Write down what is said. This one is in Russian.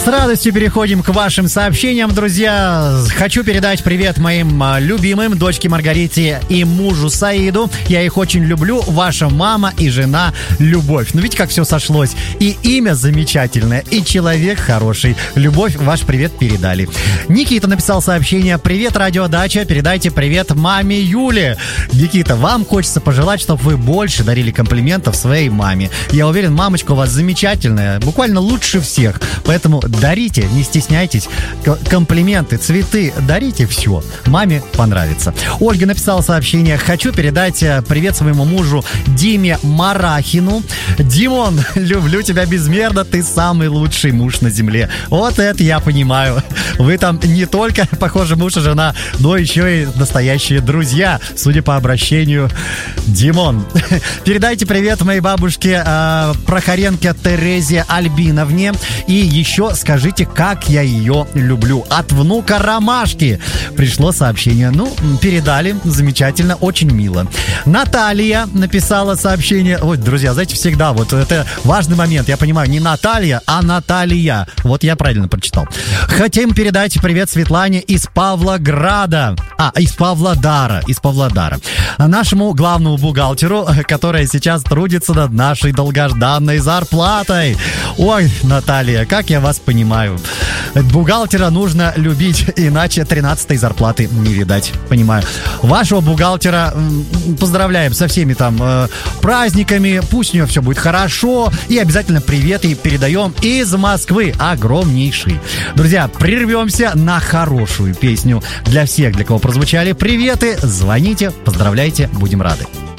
С радостью переходим к вашим сообщениям, друзья. Хочу передать привет моим любимым, дочке Маргарите и мужу Саиду. Я их очень люблю. Ваша мама и жена Любовь. Ну, видите, как все сошлось. И имя замечательное, и человек хороший. Любовь, ваш привет передали. Никита написал сообщение. Привет, радиодача. Передайте привет маме Юле. Никита, вам хочется пожелать, чтобы вы больше дарили комплиментов своей маме. Я уверен, мамочка у вас замечательная. Буквально лучше всех. Поэтому дарите, не стесняйтесь. Комплименты, цветы, дарите все. Маме понравится. Ольга написала сообщение. Хочу передать привет своему мужу Диме Марахину. Димон, люблю тебя безмерно. Ты самый лучший муж на земле. Вот это я понимаю. Вы там не только, похоже, муж и жена, но еще и настоящие друзья, судя по обращению. Димон, передайте привет моей бабушке Прохоренко Терезе Альбиновне. И еще скажите, как я ее люблю. От внука Ромашки пришло сообщение. Ну, передали. Замечательно. Очень мило. Наталья написала сообщение. Ой, друзья, знаете, всегда вот это важный момент. Я понимаю, не Наталья, а Наталья. Вот я правильно прочитал. Хотим передать привет Светлане из Павлограда. Из Павлодара. Из Павлодара. Нашему главному бухгалтеру, которая сейчас трудится над нашей долгожданной зарплатой. Ой, Наталья, как я вас понимаю. Бухгалтера нужно любить, иначе 13-й зарплаты не видать. Понимаю. Вашего бухгалтера поздравляем со всеми там праздниками. Пусть у нее все будет хорошо. И обязательно привет ей передаем из Москвы. Огромнейший. Друзья, прервемся на хорошую песню для всех, для кого прозвучали приветы. Звоните, поздравляйте, будем рады.